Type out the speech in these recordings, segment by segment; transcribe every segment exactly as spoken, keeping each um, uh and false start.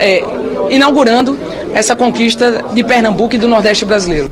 é, inaugurando essa conquista de Pernambuco e do Nordeste brasileiro.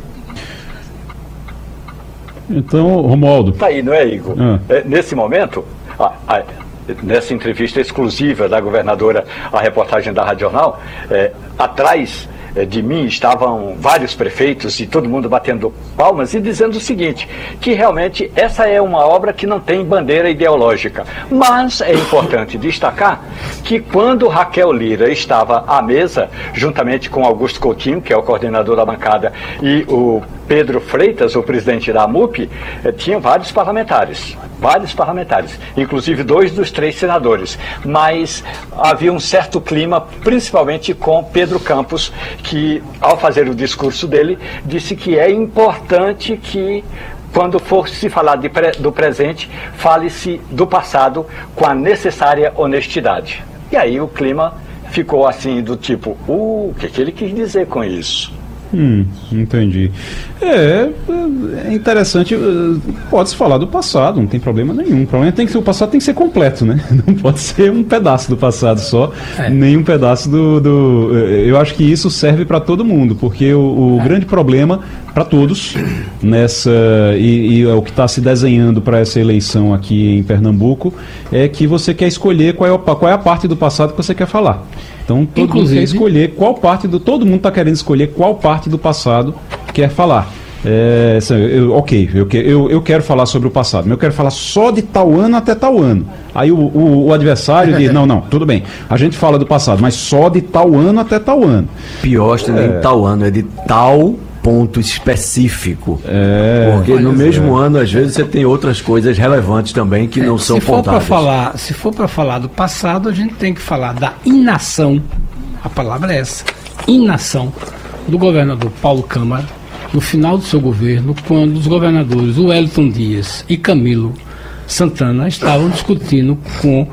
Então, Romualdo. Tá aí, não é, Igor? Ah. É, nesse momento, ah, ah, nessa entrevista exclusiva da governadora à reportagem da Rádio Jornal, é, atrás de mim estavam vários prefeitos e todo mundo batendo palmas e dizendo o seguinte, que realmente essa é uma obra que não tem bandeira ideológica, mas é importante destacar que quando Raquel Lira estava à mesa, juntamente com Augusto Coutinho, que é o coordenador da bancada, e o Pedro Freitas, o presidente da AMUP, eh, tinha vários parlamentares, vários parlamentares, inclusive dois dos três senadores, mas havia um certo clima, principalmente com Pedro Campos, que ao fazer o discurso dele, disse que é importante que quando for se falar de pre, do presente, fale-se do passado com a necessária honestidade. E aí o clima ficou assim do tipo, uh, o que, que ele quis dizer com isso? Hum, entendi. É, é interessante, pode-se falar do passado, não tem problema nenhum. O problema tem que ser, o passado tem que ser completo, né? Não pode ser um pedaço do passado só, é. nem um pedaço do, do... Eu acho que isso serve para todo mundo, porque o, o é. grande problema para todos nessa, e, e é o que está se desenhando para essa eleição aqui em Pernambuco, é que você quer escolher qual é, o, qual é a parte do passado que você quer falar. Então todo Inclusive, mundo quer escolher qual parte do. Todo mundo está querendo escolher qual parte do passado quer falar. É, eu, ok, eu, eu, eu quero falar sobre o passado, mas eu quero falar só de tal ano até tal ano. Aí o, o, o adversário diz, não, não, tudo bem, a gente fala do passado, mas só de tal ano até tal ano. Pior, não é de tal ano, é de tal ponto específico. É, porque no mesmo é. ano, às vezes, você tem outras coisas relevantes também que é, não são se for pontuadas. Pra falar, se for para falar do passado, a gente tem que falar da inação, a palavra é essa, inação do governador Paulo Câmara, no final do seu governo, quando os governadores Wellington Dias e Camilo Santana estavam discutindo com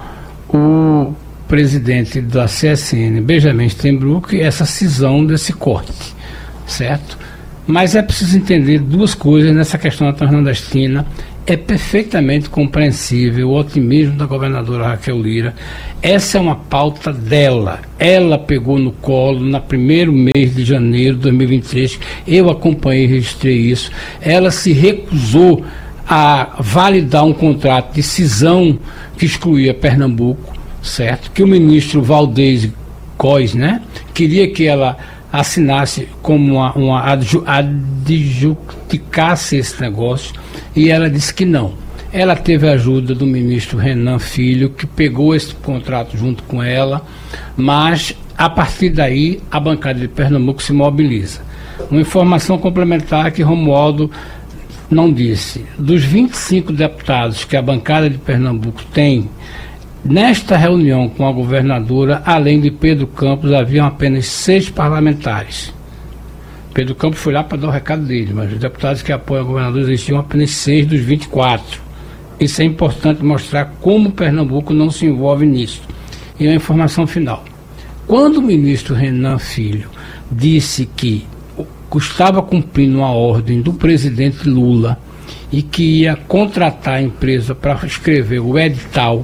o presidente da C S N, Benjamin Steinbrück, essa cisão desse corte, certo? Mas é preciso entender duas coisas nessa questão da transnordestina. É perfeitamente compreensível o otimismo da governadora Raquel Lira. Essa é uma pauta dela. Ela pegou no colo no primeiro mês de janeiro de dois mil e vinte e três. Eu acompanhei e registrei isso. Ela se recusou a validar um contrato de cisão que excluía Pernambuco, certo? Que o ministro Valdez Góes, né, queria que ela assinasse como uma, uma adjudicasse esse negócio, e ela disse que não. Ela teve a ajuda do ministro Renan Filho, que pegou esse contrato junto com ela, mas a partir daí a bancada de Pernambuco se mobiliza. Uma informação complementar que Romualdo não disse: dos vinte e cinco deputados que a bancada de Pernambuco tem, nesta reunião com a governadora, além de Pedro Campos, haviam apenas seis parlamentares. Pedro Campos foi lá para dar o recado dele, mas os deputados que apoiam a governadora existiam apenas seis dos vinte e quatro. Isso é importante mostrar como Pernambuco não se envolve nisso. E a informação final. Quando o ministro Renan Filho disse que estava cumprindo uma ordem do presidente Lula e que ia contratar a empresa para escrever o edital,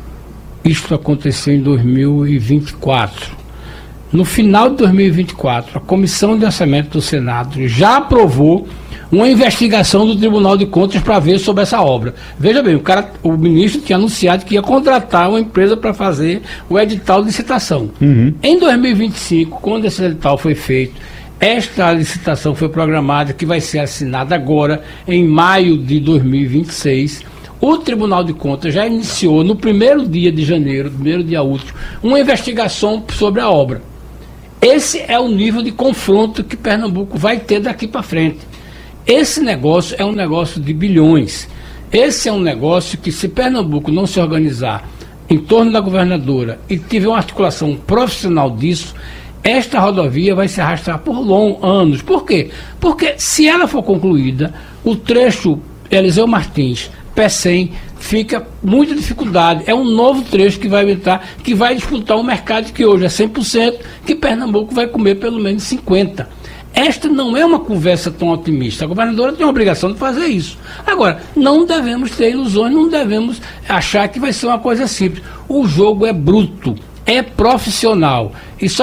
isto aconteceu em dois mil e vinte e quatro. No final de dois mil e vinte e quatro, a Comissão de Orçamento do Senado já aprovou uma investigação do Tribunal de Contas para ver sobre essa obra. Veja bem, o, cara, o ministro tinha anunciado que ia contratar uma empresa para fazer o edital de licitação. Uhum. Em dois mil e vinte e cinco, quando esse edital foi feito, esta licitação foi programada, que vai ser assinada agora, em maio de dois mil e vinte e seis. O Tribunal de Contas já iniciou, no primeiro dia de janeiro, primeiro dia útil, uma investigação sobre a obra. Esse é o nível de confronto que Pernambuco vai ter daqui para frente. Esse negócio é um negócio de bilhões. Esse é um negócio que, se Pernambuco não se organizar em torno da governadora e tiver uma articulação profissional disso, esta rodovia vai se arrastar por longos anos. Por quê? Porque, se ela for concluída, o trecho Eliseu Martins Pecém fica muita dificuldade. É um novo trecho que vai entrar, que vai disputar um mercado que hoje é cem por cento, que Pernambuco vai comer pelo menos cinquenta por cento. Esta não é uma conversa tão otimista. A governadora tem a obrigação de fazer isso. Agora, não devemos ter ilusões, não devemos achar que vai ser uma coisa simples. O jogo é bruto, é profissional. E só